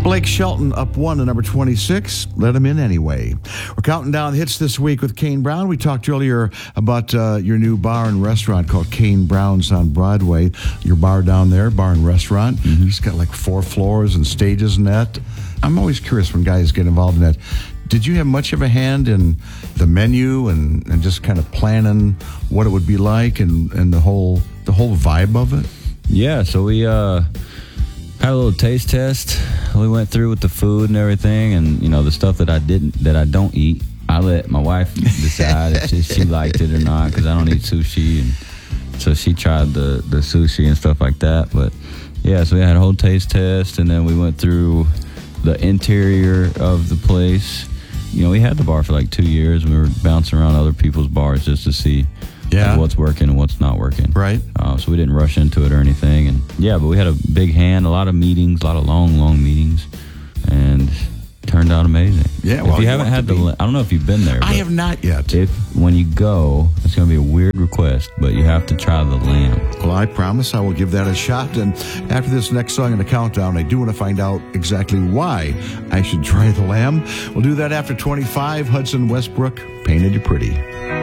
Blake Shelton up 1 to number 26. Let him in anyway. We're counting down hits this week with Kane Brown. We talked earlier about your new bar and restaurant called Kane Brown's on Broadway. Your bar down there, bar and restaurant. Mm-hmm. It's got like 4 floors and stages and that. I'm always curious when guys get involved in that. Did you have much of a hand in the menu and just kind of planning what it would be like and the whole vibe of it? Yeah, so we had a little taste test. We went through with the food and everything, and the stuff that I don't eat, I let my wife decide if she liked it or not, because I don't eat sushi, and so she tried the sushi and stuff like that. But yeah, so we had a whole taste test, and then we went through the interior of the place. We had the bar for like 2 years, and we were bouncing around other people's bars just to see what's working and what's not working. Right. So we didn't rush into it or anything. And but we had a big hand, a lot of meetings, a lot of long meetings, and it turned out amazing. Yeah, well, if you haven't had I don't know if you've been there. I have not yet. When you go, it's going to be a weird request, but you have to try the lamb. Well, I promise I will give that a shot. And after this next song in the countdown, I do want to find out exactly why I should try the lamb. We'll do that after 25. Hudson Westbrook, Painted You Pretty.